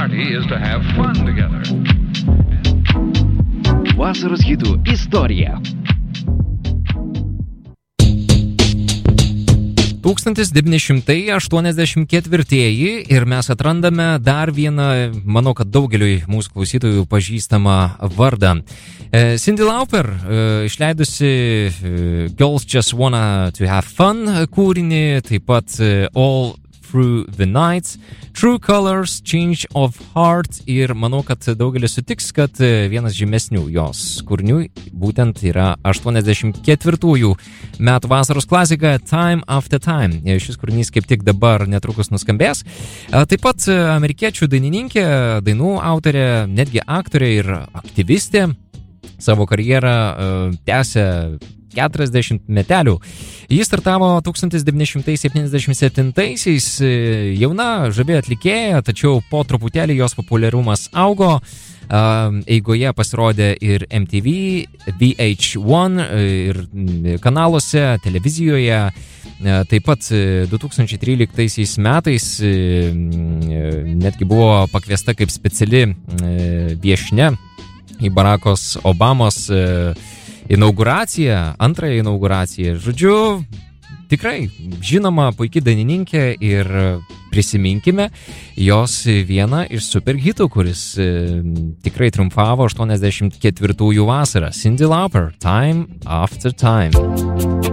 party is to have fun together. Vasaros hitų istorija. 1984 ir mes atrandame dar vieną, manau, kad daugeliui mūsų klausytojų pažįstamą vardą. Cyndi Lauper išleidusi Girls Just Wanna to Have Fun kūrinį, taip pat All Through the Night, True Colors, Change of Heart ir manau, kad daugelis sutiks, kad vienas žymesnių jos kūrinių būtent yra 84 metų vasaros klasika Time After Time. Šis kūrinys kaip tik dabar netrukus nuskambės. Taip pat amerikiečių dainininkė, dainų autorė, netgi aktorė ir aktyvistė savo karjerą tęsė 40 metelių. Jis startavo 1977-aisiais, jauna, žavi atlikėja, tačiau po truputėlį jos populiarumas augo. Eigoje pasirodė ir MTV, VH1 ir kanaluose, televizijoje. Taip pat 2013 metais netgi buvo pakviesta kaip speciali viešnia į Barackos Obamos inauguraciją, antrąją inauguraciją. Žodžiu, tikrai žinoma puikiai dainininkė ir prisiminkime jos vieną iš superhitų, kuris tikrai triumfavo 84 vasarą. Cyndi Lauper, Time After Time.